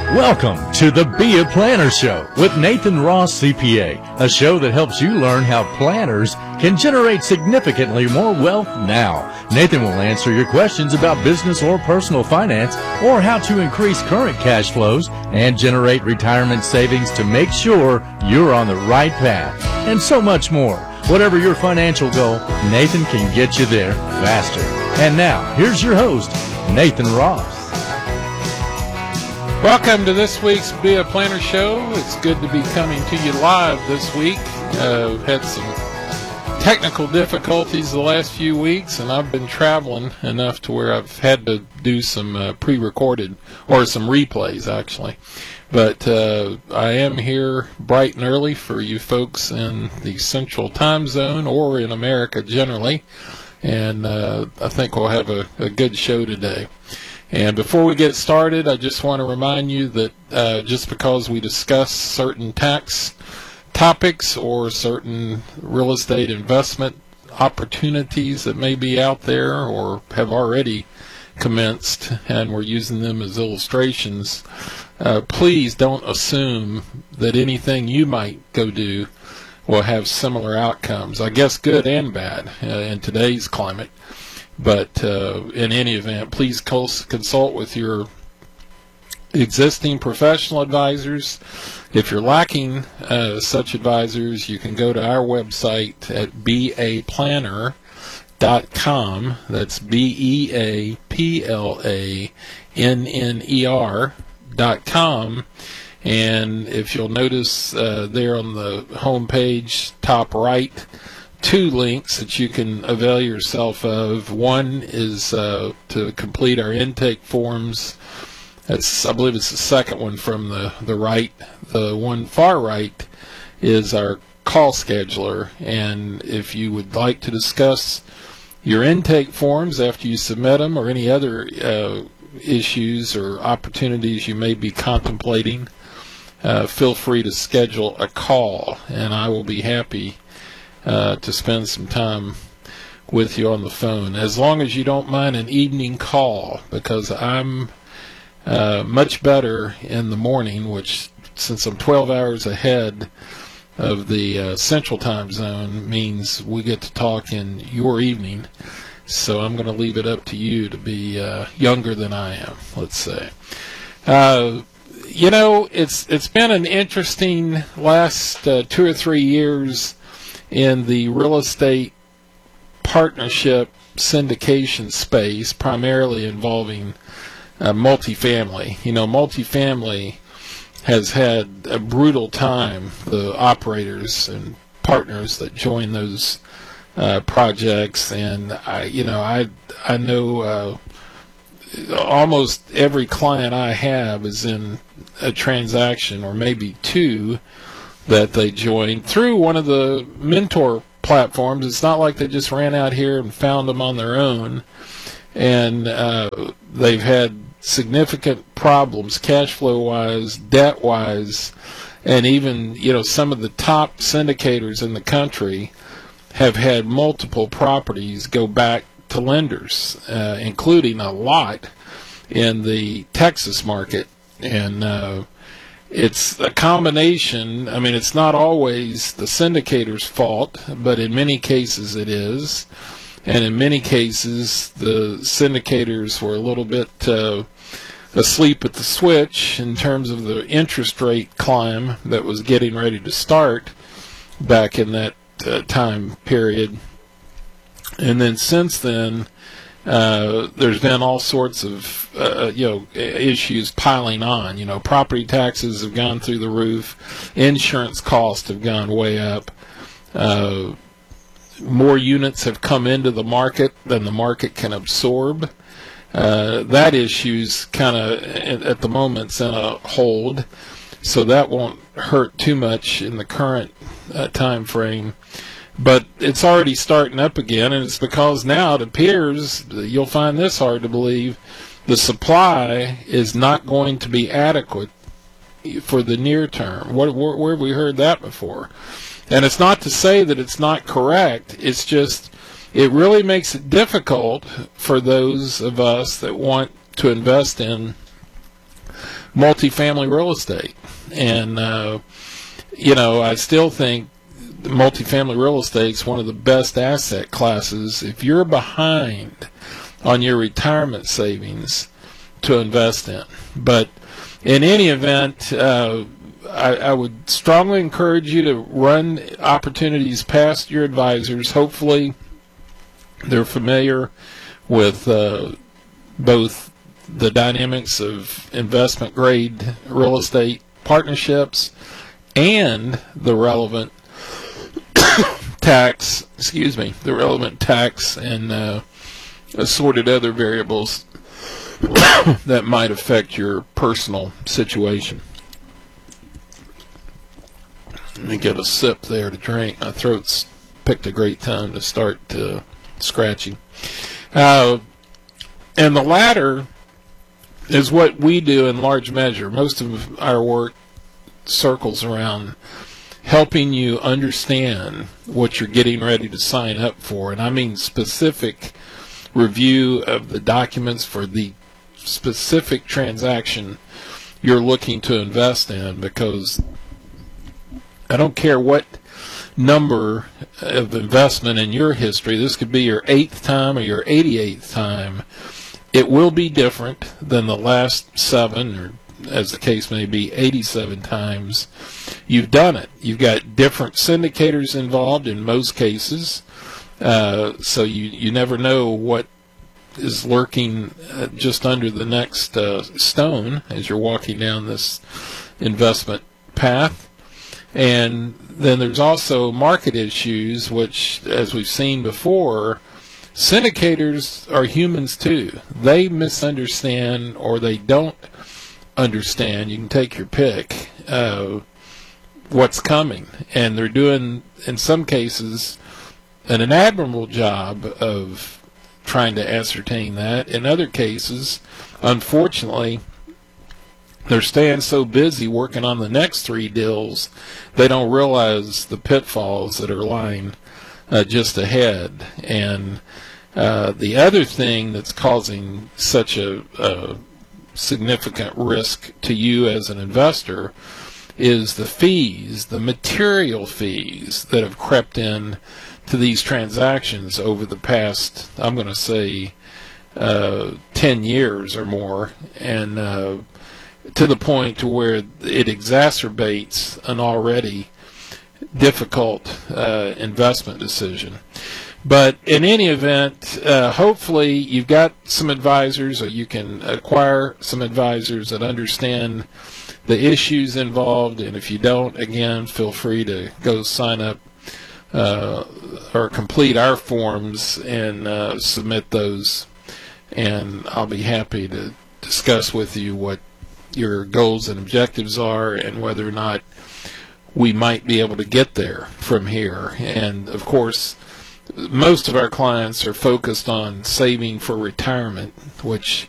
Welcome to the Be a Planner Show with Nathan Ross, CPA, a show that helps you learn how planners can generate significantly more wealth now. Nathan will answer your questions about business or personal finance, or how to increase current cash flows and generate retirement savings to make sure you're on the right path, and so much more. Whatever your financial goal, Nathan can get you there faster. And now, here's your host, Nathan Ross. Welcome to this week's Be a Planner Show. It's good to be coming to you live this week. We've had some technical difficulties the last few weeks, and I've been traveling enough to where I've had to do some pre-recorded, or some replays actually. But I am here bright and early for you folks in the Central Time Zone, or in America generally, and I think we'll have a good show today. And before we get started, I just want to remind you that just because we discuss certain tax topics or certain real estate investment opportunities that may be out there or have already commenced, and we're using them as illustrations, please don't assume that anything you might go do will have similar outcomes. I guess good and bad in today's climate. But in any event, please consult with your existing professional advisors. If you're lacking such advisors, you can go to our website at beaplanner.com. That's beaplanner.com. And if you'll notice there on the home page, top right, two links that you can avail yourself of. One is to complete our intake forms. I believe it's the second one from the right. The one far right is our call scheduler. And if you would like to discuss your intake forms after you submit them, or any other issues or opportunities you may be contemplating, feel free to schedule a call, and I will be happy to spend some time with you on the phone, as long as you don't mind an evening call, because I'm much better in the morning, which, since I'm 12 hours ahead of the Central Time Zone, means we get to talk in your evening. So I'm going to leave it up to you to be younger than I am, let's say. It's been an interesting last 2 or 3 years in the real estate partnership syndication space, primarily involving multifamily. Multifamily has had a brutal time. The operators and partners that join those projects, and I know almost every client I have is in a transaction, or maybe two, that they joined through one of the mentor platforms. It's not like they just ran out here and found them on their own. And they've had significant problems, cash flow wise, debt wise, and even some of the top syndicators in the country have had multiple properties go back to lenders, including a lot in the Texas market. And it's a combination. I mean, it's not always the syndicator's fault, but in many cases it is. And in many cases, the syndicators were a little bit asleep at the switch in terms of the interest rate climb that was getting ready to start back in that time period. And then since then, there's been all sorts of issues piling on. Property taxes have gone through the roof, insurance costs have gone way up, more units have come into the market than the market can absorb. That issue's kind of at the moment's in a hold, so that won't hurt too much in the current time frame. But it's already starting up again, and it's because now it appears, you'll find this hard to believe, the supply is not going to be adequate for the near term. Where have we heard that before? And it's not to say that it's not correct. It's just, it really makes it difficult for those of us that want to invest in multifamily real estate. And, I still think multifamily real estate is one of the best asset classes if you're behind on your retirement savings to invest in. But in any event, I would strongly encourage you to run opportunities past your advisors. Hopefully they're familiar with both the dynamics of investment grade real estate partnerships and the relevant tax and assorted other variables that might affect your personal situation. Let me get a sip there to drink. My throat's picked a great time to start scratching. And the latter is what we do in large measure. Most of our work circles around helping you understand what you're getting ready to sign up for. And I mean specific review of the documents for the specific transaction you're looking to invest in, because I don't care what number of investment in your history, this could be your 8th time or your 88th time, it will be different than the last 7, or as the case may be, 87 times you've done it. You've got different syndicators involved in most cases, so you never know what is lurking just under the next stone as you're walking down this investment path. And then there's also market issues, which, as we've seen before, syndicators are humans too. They misunderstand, or they don't understand, you can take your pick, what's coming. And they're doing, in some cases, an admirable job of trying to ascertain that. In other cases, unfortunately, they're staying so busy working on the next 3 deals, they don't realize the pitfalls that are lying just ahead. And the other thing that's causing such a significant risk to you as an investor is the fees, the material fees that have crept in to these transactions over the past, I'm going to say, 10 years or more, and to the point to where it exacerbates an already difficult investment decision. But in any event, hopefully you've got some advisors, or you can acquire some advisors that understand the issues involved. And if you don't, again, feel free to go sign up or complete our forms and submit those, and I'll be happy to discuss with you what your goals and objectives are and whether or not we might be able to get there from here. And of course, most of our clients are focused on saving for retirement, which